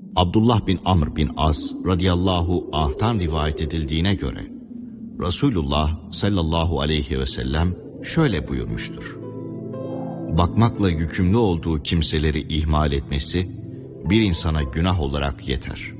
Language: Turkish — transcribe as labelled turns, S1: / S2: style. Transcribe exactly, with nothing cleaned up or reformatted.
S1: Abdullah bin Amr bin As radıyallahu anh'tan rivayet edildiğine göre Resulullah sallallahu aleyhi ve sellem şöyle buyurmuştur: bakmakla yükümlü olduğu kimseleri ihmal etmesi bir insana günah olarak yeter.